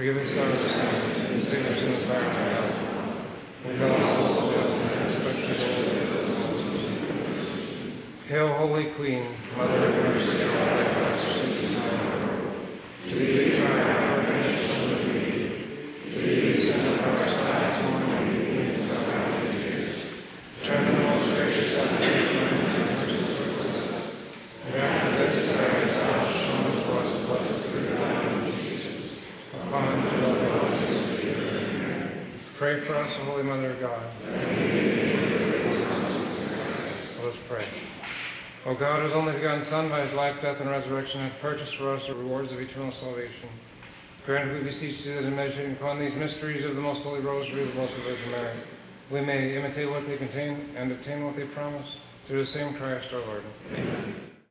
Forgive us our sins, and save us from the fire of hell. Lead all souls to heaven, especially those. Hail, Holy Queen, Mother of Mercy, and all thy blessings in time. To thee we cry, our redemption of the need. To thee we send up our sighs, mourning and weeping without end of tears. Turn to the most gracious heaven, and mercy towards us. And after this, thou hast shown to us the blessed fruit of thy womb, Jesus. Upon whom dwell the Holy Spirit. Pray for us, O Holy Mother of God. Let us pray. O God, whose only begotten Son, by his life, death, and resurrection, hath purchased for us the rewards of eternal salvation, grant, we beseech thee, that in meditating upon these mysteries of the most holy rosary of the Blessed Virgin Mary, we may imitate what they contain and obtain what they promise, through the same Christ our Lord. Amen.